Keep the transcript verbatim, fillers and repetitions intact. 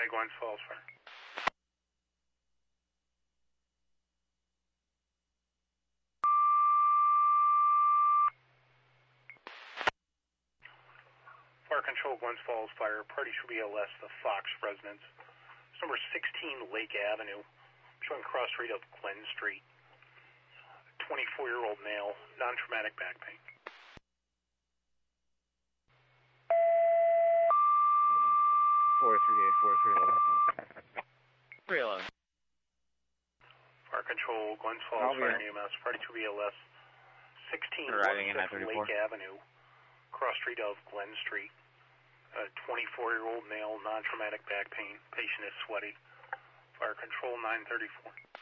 Hi, Glens Falls Fire. Fire Control, Glens Falls Fire. Party should be L S, the Fox residence. It's number sixteen Lake Avenue, showing cross street of Glen Street. twenty-four-year-old male, non-traumatic back pain. four three eight four three eleven. three eleven. Fire Control, Glens Falls Fire and E M S. Party should be L S. sixteen Lake Avenue, cross street of Glen Street. A twenty-four-year-old male, non-traumatic back pain. Patient is sweaty. Fire Control, nine thirty-four.